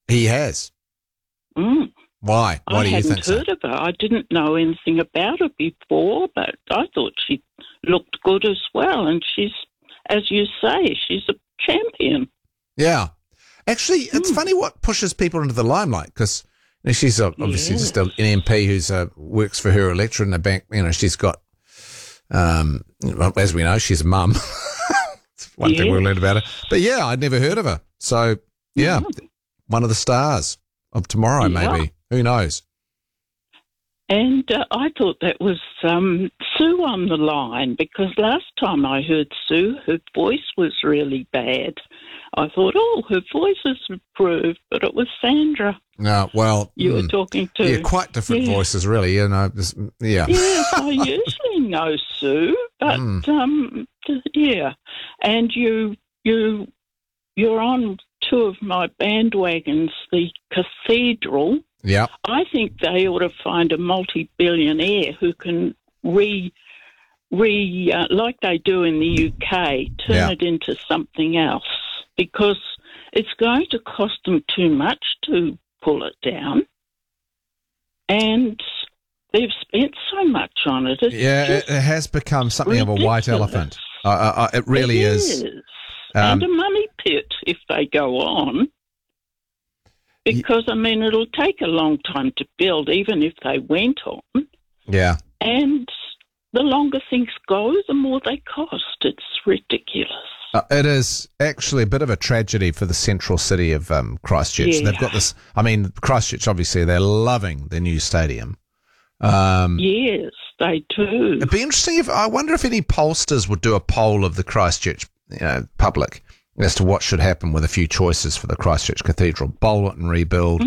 He has. Mm. Why? Why do you think so? I hadn't heard of her. I didn't know anything about her before, but I thought she looked good as well. And she's, as you say, she's a champion. Yeah. Actually, it's funny what pushes people into the limelight, because she's obviously just an MP who's works for her electorate in the bank. She's got, as we know, she's a mum. It's one thing we learned about her. But yeah, I'd never heard of her. So yeah, one of the stars of tomorrow, maybe. Who knows? And I thought that was Sue on the line, because last time I heard Sue, her voice was really bad. I thought, her voice has improved, but it was Sandra. No, well, you were talking to. Yeah, quite different voices, really. Yeah. Yes, I usually know Sue, but yeah, and you're on two of my bandwagons, the Cathedral. Yeah. I think they ought to find a multi-billionaire who can like they do in the UK, turn it into something else, because it's going to cost them too much to pull it down, and they've spent so much on it. It has become something of a white elephant. It really is. And a money pit if they go on. Because, it'll take a long time to build, even if they went on. Yeah. And the longer things go, the more they cost. It's ridiculous. It is actually a bit of a tragedy for the central city of Christchurch. Yeah. They've got this, Christchurch, obviously, they're loving their new stadium. Yes, they do. It'd be interesting I wonder if any pollsters would do a poll of the Christchurch public as to what should happen with a few choices for the Christchurch Cathedral. Bowl it and rebuild,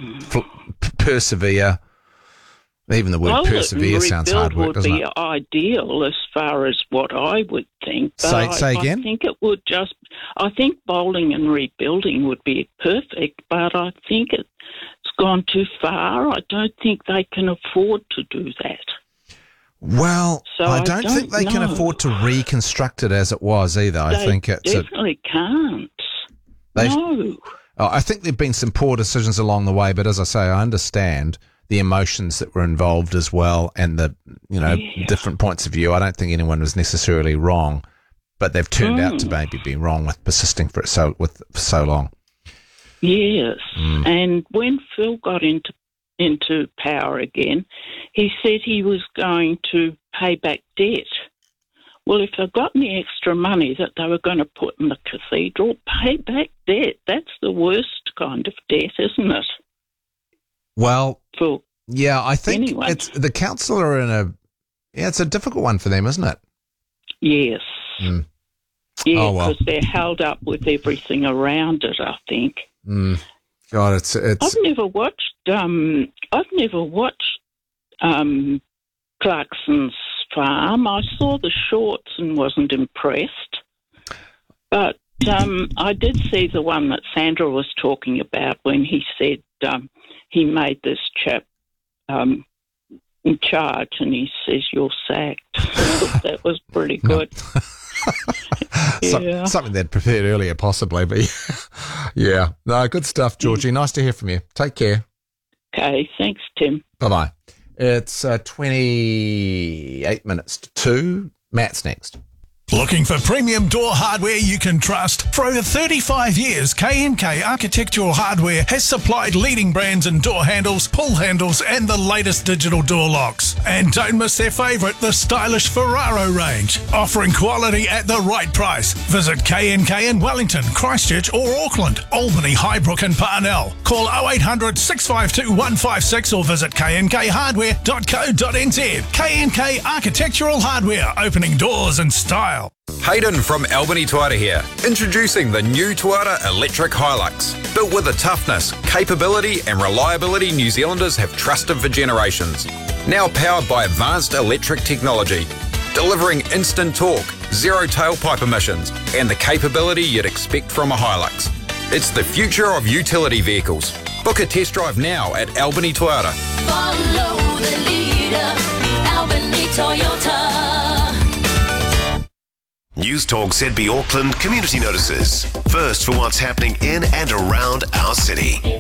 persevere. Even the word persevere sounds hard work, doesn't it? Would be ideal as far as what I would think. But say again? I think it would I think bowling and rebuilding would be perfect, but I think it's gone too far. I don't think they can afford to do that. Well, so I don't think they can afford to reconstruct it as it was either. I think it's definitely can't. No. I think there've been some poor decisions along the way, but as I say, I understand the emotions that were involved as well, and the different points of view. I don't think anyone was necessarily wrong, but they've turned out to maybe be wrong with persisting for so long. Yes, and when Phil got into power again, he said he was going to pay back debt. Well, if they've got any extra money that they were going to put in the cathedral, pay back debt. That's the worst kind of debt, isn't it? Well, I think it's the council are in it's a difficult one for them, isn't it? Yes. Yeah, because they're held up with everything around it, I think. God, it's. I've never watched Clarkson's Farm. I saw the shorts and wasn't impressed, but I did see the one that Sandra was talking about when he said he made this chap in charge, and he says you're sacked. That was pretty good. Something they'd prepared earlier, possibly, but yeah. No, good stuff, Georgie. Nice to hear from you. Take care. Okay, thanks, Tim. Bye-bye. It's 28 minutes to 2. Matt's next. Looking for premium door hardware you can trust? For over 35 years, K&K Architectural Hardware has supplied leading brands in door handles, pull handles, and the latest digital door locks. And don't miss their favourite, the stylish Ferraro range, offering quality at the right price. Visit K&K in Wellington, Christchurch or Auckland, Albany, Highbrook and Parnell. Call 0800 652 156 or visit knkhardware.co.nz. K&K Architectural Hardware, opening doors in style. Hayden from Albany Toyota here, introducing the new Toyota Electric Hilux. Built with the toughness, capability and reliability New Zealanders have trusted for generations. Now powered by advanced electric technology, delivering instant torque, zero tailpipe emissions and the capability you'd expect from a Hilux. It's the future of utility vehicles. Book a test drive now at Albany Toyota. Follow the leader, Albany Toyota. News Talk ZB Auckland Community Notices. First for what's happening in and around our city.